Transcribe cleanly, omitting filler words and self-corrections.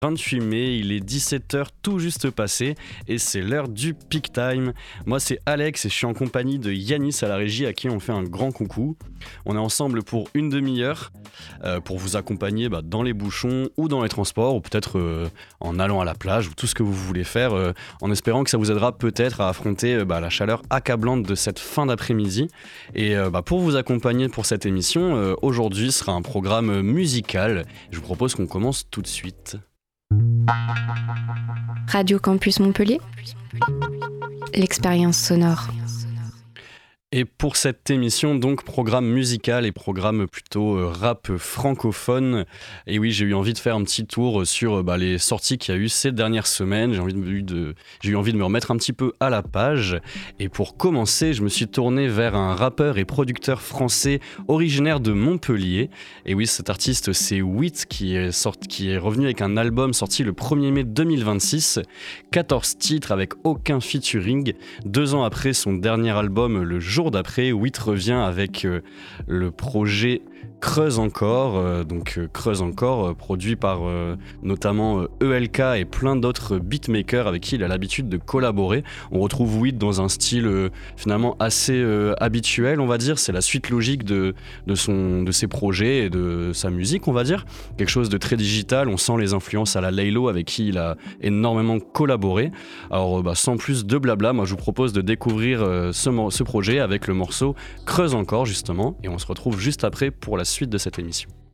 28 mai, il est 17h tout juste passé et c'est l'heure du peak time. Moi c'est Alex et je suis en compagnie de Yanis à la régie à qui on fait un grand coucou. On est ensemble pour une demi-heure pour vous accompagner dans les bouchons ou dans les transports ou peut-être en allant à la plage ou tout ce que vous voulez faire en espérant que ça vous aidera peut-être à affronter la chaleur accablante de cette fin d'après-midi. Et pour vous accompagner pour cette émission, aujourd'hui sera un programme musical. Je vous propose qu'on commence tout de suite. Radio Campus Montpellier, l'expérience sonore. Et pour cette émission, donc, programme musical et programme plutôt rap francophone. Et oui, j'ai eu envie de faire un petit tour sur les sorties qu'il y a eu ces dernières semaines. J'ai eu envie de me remettre un petit peu à la page. Et pour commencer, je me suis tourné vers un rappeur et producteur français originaire de Montpellier. Et oui, cet artiste, c'est Wheat qui est revenu avec un album sorti le 1er mai 2026. 14 titres avec aucun featuring. 2 ans après son dernier album, le jour d'après, Wheat revient avec le projet Creuse Encore, Creuse Encore, produit par notamment ELK et plein d'autres beatmakers avec qui il a l'habitude de collaborer. On retrouve Wheat dans un style finalement assez habituel, on va dire. C'est la suite logique de ses projets et de sa musique, on va dire. Quelque chose de très digital, on sent les influences à la Laylo avec qui il a énormément collaboré. Alors sans plus de blabla, moi je vous propose de découvrir ce projet avec le morceau Creuse Encore justement, et on se retrouve juste après pour la suite de cette émission.